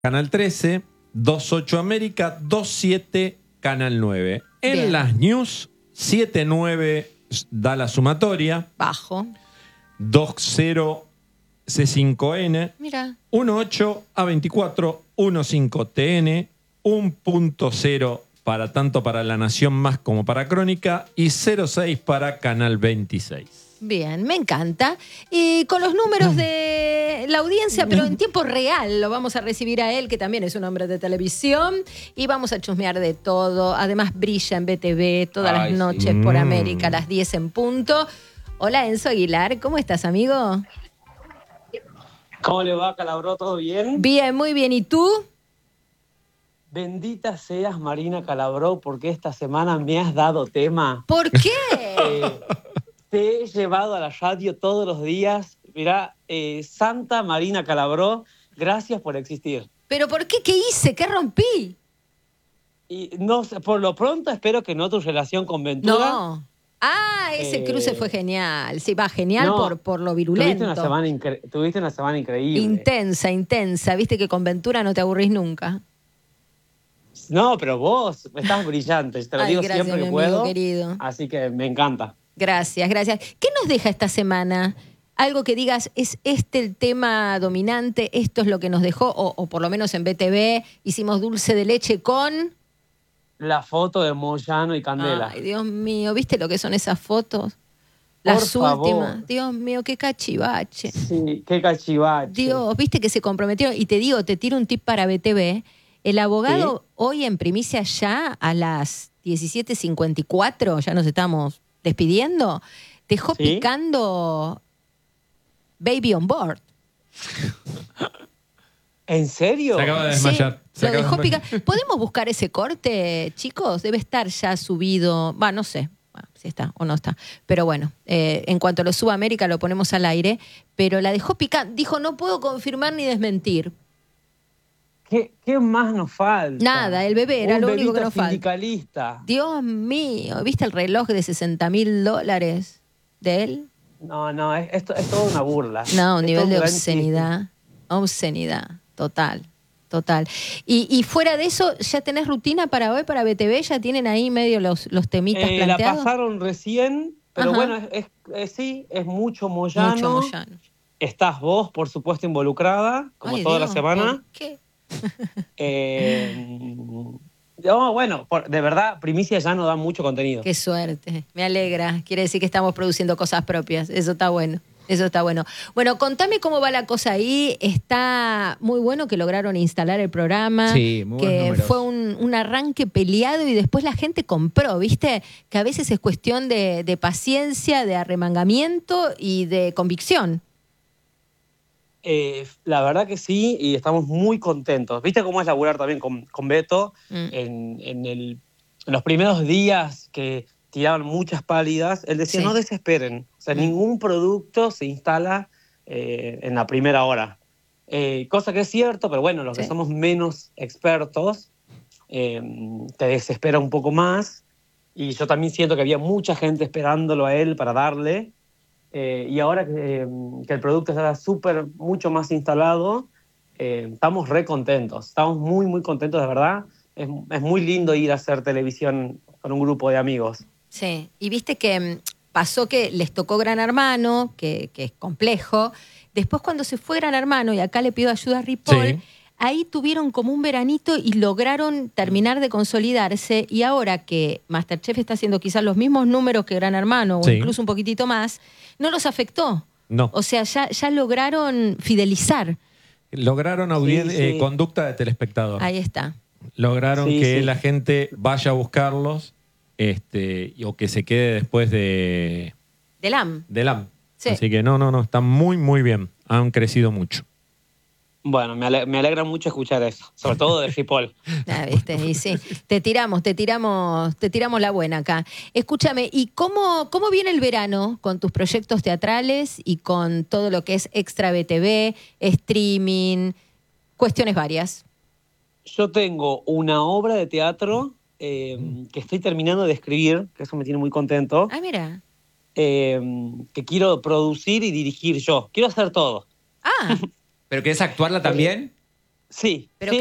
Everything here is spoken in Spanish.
Canal 13, 28 América, 27 Canal 9. En Bien. las news, 79 da la sumatoria, Bajo. 20 C5N, Mira. 18 A24, 15 TN, 1.0 para tanto para La Nación Más como para Crónica y 06 para Canal 26. Bien, me encanta. Y con los números de la audiencia, pero en tiempo real, lo vamos a recibir a él, que también es un hombre de televisión, y vamos a chusmear de todo. Además, brilla en BTV todas las noches por América, a las 10 en punto. Hola, Enzo Aguilar, ¿cómo estás, amigo? ¿Cómo le va, Calabró? ¿Todo bien? Bien, muy bien. ¿Y tú? Bendita seas, Marina Calabró, porque esta semana me has dado tema. ¿Por qué? Te he llevado a la radio todos los días. Mirá, Santa Marina Calabró, gracias por existir. ¿Pero por qué? ¿Qué hice? ¿Qué rompí? Y no sé, por lo pronto espero que no tu relación con Ventura. No. Ah, ese cruce fue genial. Sí, va genial No, por lo virulento. Tuviste una semana increíble. Intensa. Viste que con Ventura no te aburrís nunca. No, pero vos estás brillante. Te lo digo gracias, siempre mi que puedo. amigo querido. Así que me encanta. Gracias. ¿Qué nos deja esta semana? Algo que digas, ¿es este el tema dominante? ¿Esto es lo que nos dejó? O por lo menos en BTV hicimos dulce de leche con... La foto de Moyano y Candela. Ay, Dios mío, ¿viste lo que son esas fotos? Por Las favor. últimas. Dios mío, qué cachivache. Sí, qué cachivache. Dios, viste que se comprometieron. Y te digo, te tiro un tip para BTV. El abogado hoy en primicia ya a las 17:54, ya nos estamos despidiendo, dejó picando Baby on Board. ¿En serio? Se acaba de desmayar. Sí, lo dejó picar. ¿Podemos buscar ese corte, chicos? Debe estar ya subido. No sé si está o no está. Pero bueno, en cuanto lo suba a América lo ponemos al aire. Pero la dejó picar. Dijo, no puedo confirmar ni desmentir. ¿Qué más nos falta? Nada, el bebé era lo único que nos falta. Sindicalista. Dios mío, ¿viste el reloj de $60.000 de él? No, esto es toda una burla. No, un Es nivel todo de gran obscenidad. chiste. Obscenidad, total. Y fuera de eso, ¿ya tenés rutina para hoy, para BTV? ¿Ya tienen ahí medio los temitas La planteados? pasaron recién, pero Ajá. bueno, sí, es mucho Moyano. Mucho Moyano. Estás vos, por supuesto, involucrada, como Ay, toda Dios, la semana. ¿por qué? Bueno, de verdad, Primicia ya no da mucho contenido. Qué suerte, me alegra. Quiere decir que estamos produciendo cosas propias. Eso está bueno. Bueno, contame cómo va la cosa ahí. Está muy bueno que lograron instalar el programa. Sí, muy buenos que números. fue un arranque peleado y después la gente compró, ¿viste? Que a veces es cuestión de paciencia, de arremangamiento y de convicción. La verdad que sí, y estamos muy contentos. ¿Viste cómo es laburar también con Beto? En los primeros días que tiraban muchas pálidas, él decía, no desesperen. O sea, ningún producto se instala en la primera hora. Cosa que es cierto, pero bueno, los que somos menos expertos, te desespera un poco más. Y yo también siento que había mucha gente esperándolo a él para darle. Y ahora que el producto está mucho más instalado, estamos re contentos. Estamos muy, muy contentos, de verdad. Es muy lindo ir a hacer televisión con un grupo de amigos. Sí, y viste que pasó que les tocó Gran Hermano, que es complejo. Después cuando se fue Gran Hermano, y acá le pido ayuda a Ripoll, ahí tuvieron como un veranito y lograron terminar de consolidarse. Y ahora que Masterchef está haciendo quizás los mismos números que Gran Hermano, o incluso un poquitito más, no los afectó. No. O sea, ya lograron fidelizar. Lograron conducta de telespectador. Ahí está. Lograron que la gente vaya a buscarlos o que se quede después de Del AM. Sí. Así que no, están muy, muy bien. Han crecido mucho. Bueno, me alegra mucho escuchar eso, sobre todo de Ripoll. ¿Viste? Y sí, te tiramos la buena acá. Escúchame, ¿y cómo viene el verano con tus proyectos teatrales y con todo lo que es Extra BTV, streaming, cuestiones varias? Yo tengo una obra de teatro que estoy terminando de escribir, que eso me tiene muy contento. Ah, mira. Que quiero producir y dirigir yo. Quiero hacer todo. Ah. ¿Pero querés actuarla también? Sí, Pero sí,